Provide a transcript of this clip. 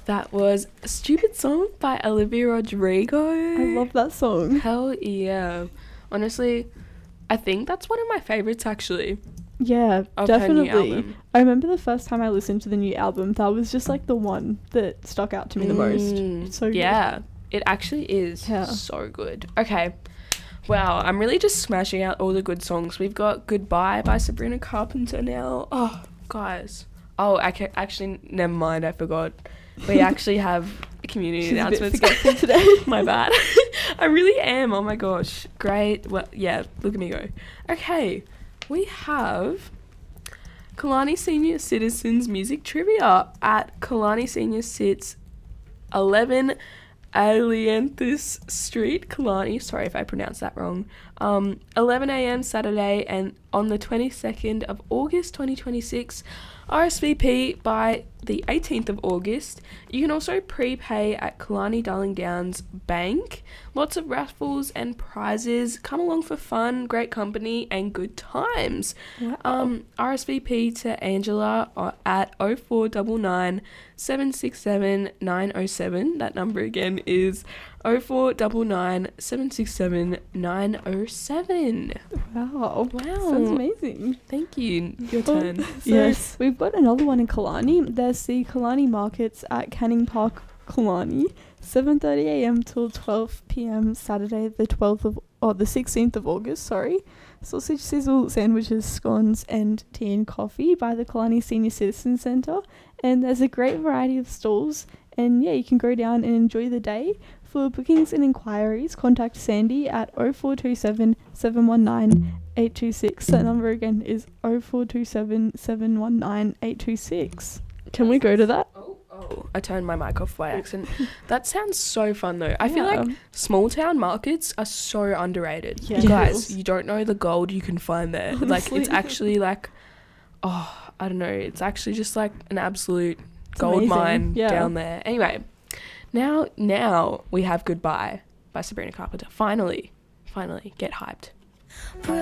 That was Stupid Song by Olivia Rodrigo. I love that song. Hell yeah. Honestly, I think that's one of my favorites actually. Yeah, Of her new definitely. album. I remember the first time I listened to the new album, that was just like the one that stuck out to me the most. It's so good. Yeah, it actually is so good. Okay. Wow, I'm really just smashing out all the good songs. We've got Goodbye by Sabrina Carpenter now. Oh, guys. Oh, actually, never mind. I forgot. We actually have community She's announcements. a bit forgetful today. My bad. I really am. Oh my gosh. Great. Well, yeah, look at me go. Okay, we have Kalani Senior Citizens Music Trivia at Kalani Senior Sits 11 Alienthus Street, Kalani. Sorry if I pronounced that wrong. 11 a.m. Saturday, and on the 22nd of August 2026. RSVP by the 18th of August. You can also prepay at Kalani Darling Downs Bank. Lots of raffles and prizes. Come along for fun, great company, and good times. Wow. RSVP to Angela at 0499 767 907. That number again is 0499 767 907. Wow. Wow. Sounds amazing. Thank you. Your turn. Yes. We've got another one in Kalani. There's the Kalani Markets at Canning Park, Kalani. 7:30 a.m. till 12 p.m. Saturday, the 16th of August, sorry. Sausage sizzle sandwiches, scones, and tea and coffee by the Kalani Senior Citizen Centre. And there's a great variety of stalls. And yeah, you can go down and enjoy the day. For bookings and inquiries, contact Sandy at 0427 719 826. That number again is 0427 719 826. Can we go to that? Oh, I turned my mic off by accident. That sounds so fun though. I feel like small town markets are so underrated. Yeah. You guys, you don't know the gold you can find there. Honestly. Like, it's actually like, I don't know. It's actually just like an absolute gold mine down there. Anyway, now we have Goodbye by Sabrina Carpenter. Finally, get hyped.